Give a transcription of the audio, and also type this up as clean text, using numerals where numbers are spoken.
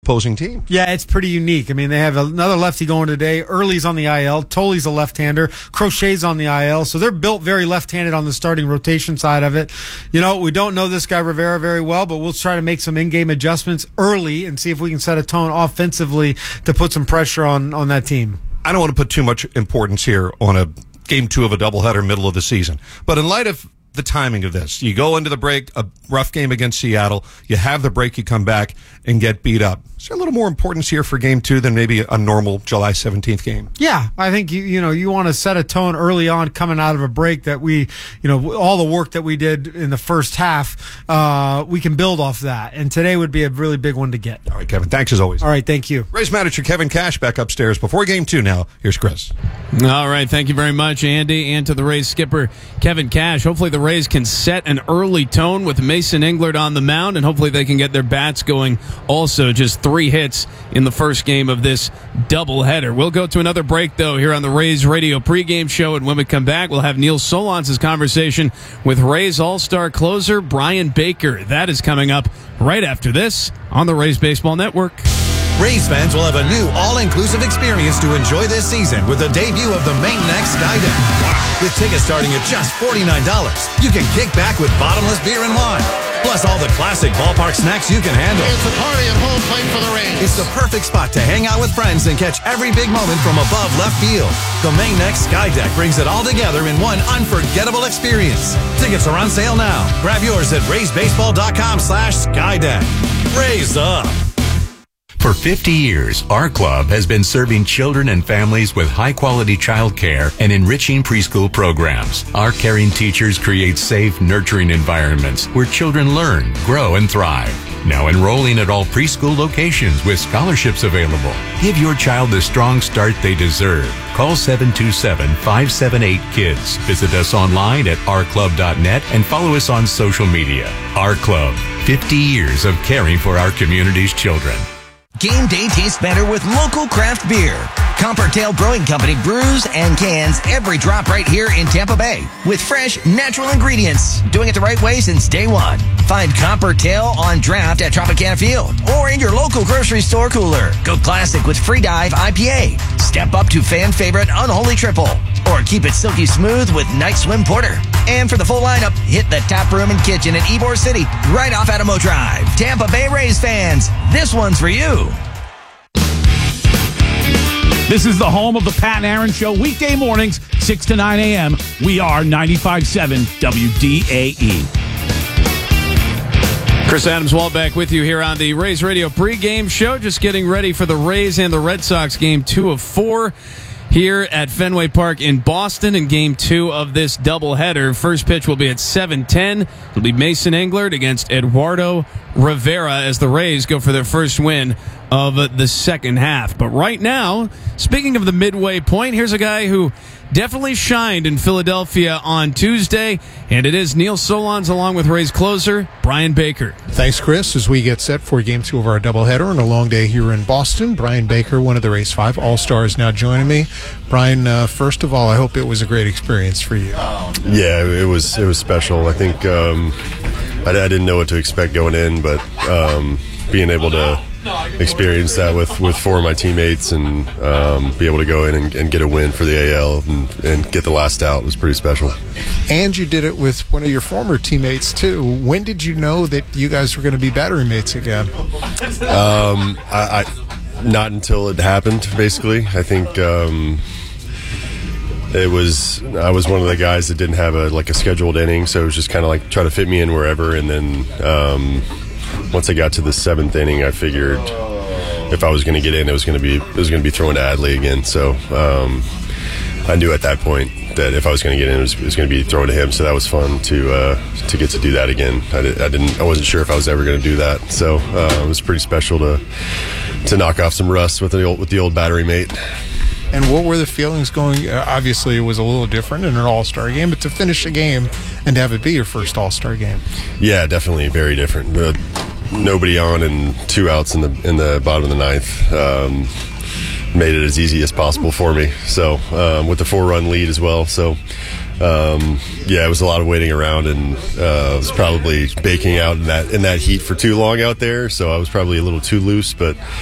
opposing team. Yeah, it's pretty unique. I mean, they have another lefty going today. Early's on the IL. Toley's a left-hander. Crochet's on the IL. So they're built very left-handed on the starting rotation side of it. You know, we don't know this guy Rivera very well, but we'll try to make some in-game adjustments early and see if we can set a tone offensively to put some pressure on that team. I don't want to put too much importance here on a game 2 of a doubleheader middle of the season. But in light of the timing of this, you go into the break, a rough game against Seattle, you have the break, you come back and get beat up. Is there a little more importance here for game 2 than maybe a normal July 17th game? Yeah, I think you want to set a tone early on coming out of a break that we, all the work that we did in the first half, we can build off that. And today would be a really big one to get. All right, Kevin, thanks as always. All right, thank you. Rays manager Kevin Cash back upstairs before game 2 now. Here's Chris. All right, thank you very much, Andy, and to the Rays skipper, Kevin Cash. Hopefully the Rays can set an early tone with Mason Englert on the mound, and hopefully they can get their bats going also. Just 3 hits in the first game of this doubleheader. We'll go to another break, though, here on the Rays Radio pregame show, and when we come back, we'll have Neil Solondz' conversation with Rays All-Star closer Brian Baker. That is coming up right after this on the Rays Baseball Network. Rays fans will have a new all-inclusive experience to enjoy this season with the debut of the Main Next Skydeck. With tickets starting at just $49, you can kick back with bottomless beer and wine, plus all the classic ballpark snacks you can handle. It's a party at home plate for the Rays. It's the perfect spot to hang out with friends and catch every big moment from above left field. The Main Next Skydeck brings it all together in one unforgettable experience. Tickets are on sale now. Grab yours at raysbaseball.com/Skydeck. Rays up. For 50 years, our club has been serving children and families with high-quality child care and enriching preschool programs. Our caring teachers create safe, nurturing environments where children learn, grow, and thrive. Now enrolling at all preschool locations with scholarships available. Give your child the strong start they deserve. Call 727-578-KIDS. Visit us online at ourclub.net and follow us on social media. Our Club, 50 years of caring for our community's children. Game day tastes better with local craft beer. Coppertail Brewing Company brews and cans every drop right here in Tampa Bay with fresh, natural ingredients. Doing it the right way since day one. Find Coppertail on draft at Tropicana Field or in your local grocery store cooler. Go classic with Free Dive IPA. Step up to fan favorite Unholy Triple. Or keep it silky smooth with Night Swim Porter. And for the full lineup, hit the tap room and kitchen in Ybor City, right off Adamo Drive. Tampa Bay Rays fans, this one's for you. This is the home of the Pat and Aaron Show, weekday mornings, 6 to 9 a.m. We are 95.7 WDAE. Chris Adams-Walt back with you here on the Rays Radio pregame show. Just getting ready for the Rays and the Red Sox game 2 of 4 here at Fenway Park in Boston in game 2 of this doubleheader. First pitch will be at 7:10. It'll be Mason Englert against Eduardo Rivera as the Rays go for their first win of the second half. But right now, speaking of the midway point, here's a guy who definitely shined in Philadelphia on Tuesday, and it is Neil Solondz along with Rays closer Brian Baker. Thanks, Chris. As we get set for game 2 of our doubleheader and a long day here in Boston, Brian Baker, one of the Rays 5 All-Stars, now joining me. Brian, first of all, I hope it was a great experience for you. Yeah, it was special. I think I didn't know what to expect going in, but being able to experience that with 4 of my teammates and be able to go in and get a win for the AL and get the last out was pretty special. And you did it with one of your former teammates, too. When did you know that you guys were going to be battery mates again? I not until it happened, basically. I think I was one of the guys that didn't have a scheduled inning, so it was just kind of like try to fit me in wherever, and then once I got to the 7th inning, I figured if I was going to get in, it was going to be throwing to Adley again. So I knew at that point that if I was going to get in, it was going to be throwing to him. So that was fun to get to do that again. I wasn't sure if I was ever going to do that. So it was pretty special to knock off some rust with the old battery mate. And what were the feelings going? Obviously, it was a little different in an All-Star game, but to finish a game and have it be your first All-Star game. Yeah, definitely very different. Nobody on and 2 outs in the bottom of the 9th made it as easy as possible for me. So with the 4-run lead as well. So yeah, it was a lot of waiting around, and I was probably baking out in that heat for too long out there. So I was probably a little too loose, but